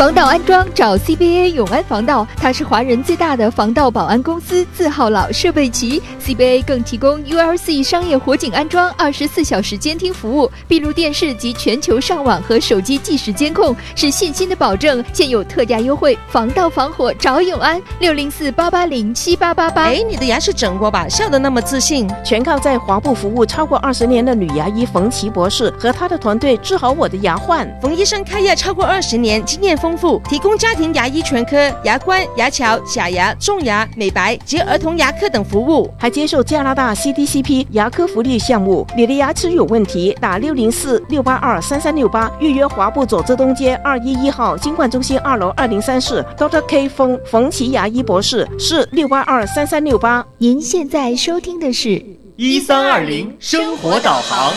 防盗安装找 CBA 永安防盗，它是华人最大的防盗保安公司，字号老，设备齐。CBA 更提供 ULC 商业火警安装24小时监听服务，闭路电视及全球上网和手机即时监控，是信心的保证。现有特价优惠，防盗防火找永安604-880-7888。 你的牙是整过吧？笑得那么自信。 全靠在华部服务超过20年的女牙医冯琦博士和他的团队治好我的牙患。 冯医生开业超过20年，经验丰富，提供家庭牙医全科、牙冠、牙桥、假牙、种牙、美白及儿童牙科等服务， 还接受加拿大 CDCP 牙科福利项目。你的牙齿有问题，打604-682-3368预约华部走之东街211号金冠中心2楼2034 Dr. K 冯琦牙医博士，是682-3368。 您现在收听的是 1320生活导航。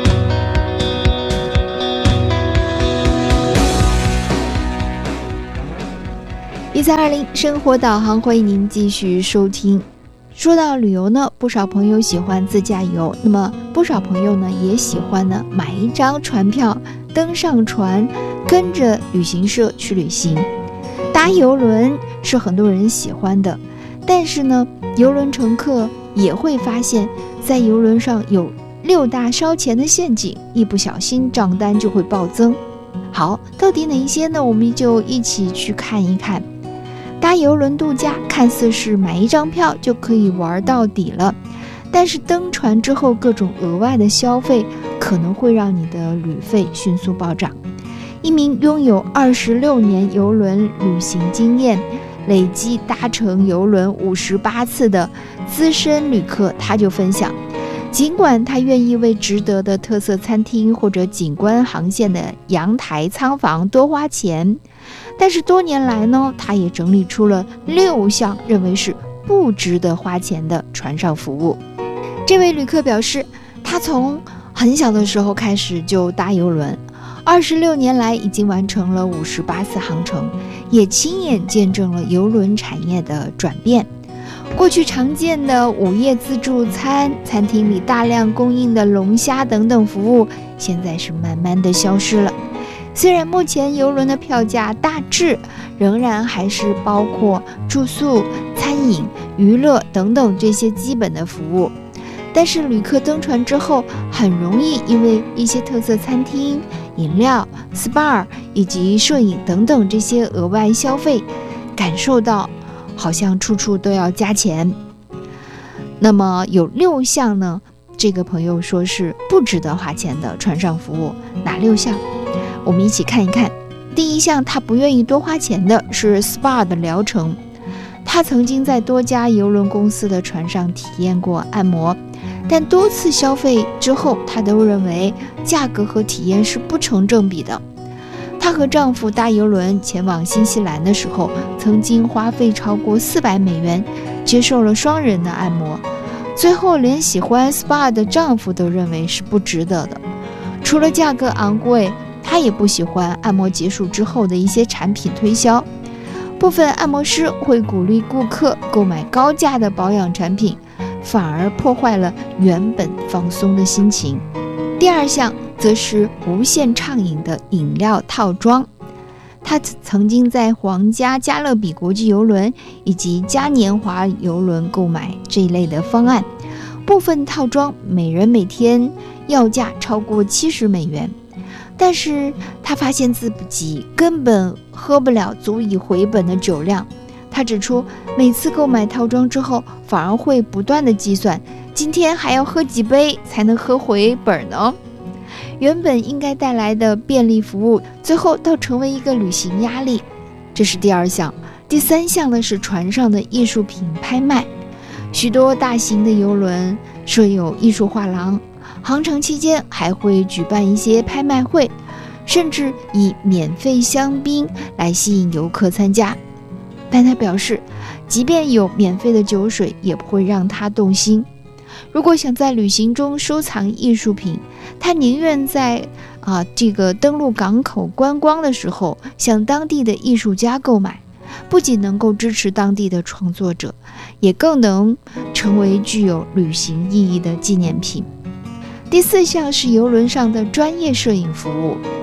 1320生活导航，欢迎您继续收听。说到旅游呢，不少朋友喜欢自驾游，那么不少朋友呢也喜欢呢买一张船票，登上船，跟着旅行社去旅行。搭邮轮是很多人喜欢的，但是呢，邮轮乘客也会发现，在邮轮上有6大烧钱的陷阱，一不小心账单就会暴增。好，到底哪一些呢？我们就一起去看一看。搭邮轮度假看似是买一张票就可以玩到底了，但是登船之后各种额外的消费可能会让你的旅费迅速暴涨。一名拥有26年邮轮旅行经验，累计搭乘邮轮58次的资深旅客，他就分享，尽管他愿意为值得的特色餐厅或者景观航线的阳台舱房多花钱，但是多年来呢，他也整理出了6项认为是不值得花钱的船上服务。这位旅客表示，他从很小的时候开始就搭邮轮，26年来已经完成了58次航程，也亲眼见证了邮轮产业的转变。过去常见的午夜自助餐，餐厅里大量供应的龙虾等等服务，现在是慢慢的消失了。虽然目前邮轮的票价大致仍然还是包括住宿、餐饮、娱乐等等这些基本的服务，但是旅客登船之后很容易因为一些特色餐厅、饮料、SPA 以及摄影等等这些额外消费，感受到好像处处都要加钱。那么有6项呢，这个朋友说是不值得花钱的船上服务，哪6项？我们一起看一看。第一项，他不愿意多花钱的是 SPA 的疗程。他曾经在多家邮轮公司的船上体验过按摩，但多次消费之后，他都认为价格和体验是不成正比的。她和丈夫搭邮轮前往新西兰的时候，曾经花费超过$400接受了双人的按摩，最后连喜欢 SPA 的丈夫都认为是不值得的。除了价格昂贵，她也不喜欢按摩结束之后的一些产品推销，部分按摩师会鼓励顾客购买高价的保养产品，反而破坏了原本放松的心情。第2项则是无限畅饮的饮料套装。他曾经在皇家加勒比国际邮轮以及嘉年华邮轮购买这一类的方案，部分套装每人每天要价超过$70，但是他发现自己根本喝不了足以回本的酒量。他指出，每次购买套装之后，反而会不断的计算，今天还要喝几杯才能喝回本呢？原本应该带来的便利服务，最后倒成为一个旅行压力。这是第2项。第3项呢是船上的艺术品拍卖。许多大型的邮轮设有艺术画廊，航程期间还会举办一些拍卖会，甚至以免费香槟来吸引游客参加。但他表示，即便有免费的酒水，也不会让他动心。如果想在旅行中收藏艺术品，他宁愿在这个登陆港口观光的时候向当地的艺术家购买，不仅能够支持当地的创作者，也更能成为具有旅行意义的纪念品。第4项是邮轮上的专业摄影服务。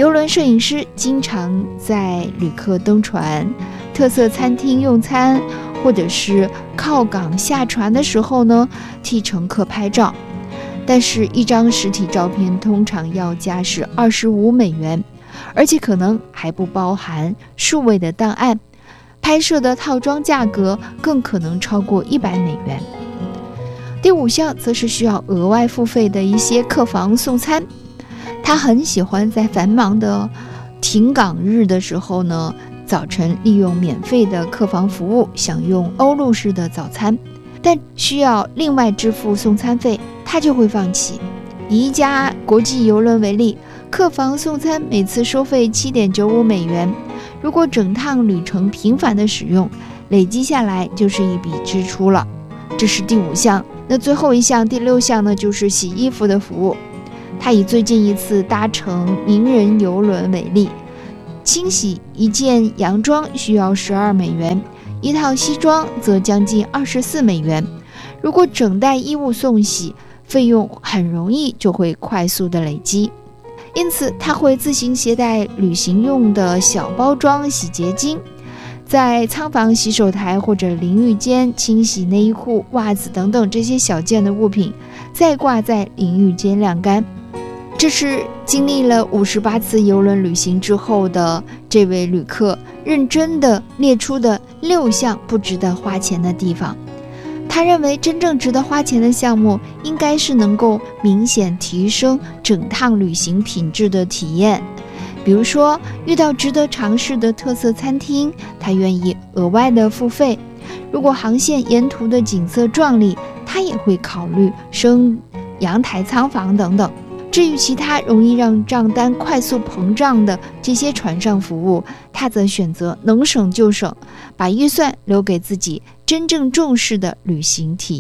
邮轮摄影师经常在旅客登船、特色餐厅用餐，或者是靠港下船的时候呢，替乘客拍照。但是，一张实体照片通常要价是$25，而且可能还不包含数位的档案，拍摄的套装价格更可能超过$100。第5项则是需要额外付费的一些客房送餐。他很喜欢在繁忙的停港日的时候呢，早晨利用免费的客房服务享用欧陆式的早餐，但需要另外支付送餐费，他就会放弃。以一家国际邮轮为例，客房送餐每次收费$7.95，如果整趟旅程频繁的使用，累积下来就是一笔支出了。这是第5项。那最后一项，第6项呢，就是洗衣服的服务。他以最近一次搭乘名人邮轮为例，清洗一件洋装需要$12，一套西装则将近$24。如果整袋衣物送洗，费用很容易就会快速的累积。因此他会自行携带旅行用的小包装洗洁精，在舱房洗手台或者淋浴间清洗内衣裤、袜子等等这些小件的物品，再挂在淋浴间晾干。这是经历了58次邮轮旅行之后的这位旅客认真地列出的6项不值得花钱的地方。他认为真正值得花钱的项目应该是能够明显提升整趟旅行品质的体验。比如说遇到值得尝试的特色餐厅，他愿意额外的付费。如果航线沿途的景色壮丽，他也会考虑升阳台舱房等等。至于其他容易让账单快速膨胀的这些船上服务，他则选择能省就省，把预算留给自己真正重视的旅行体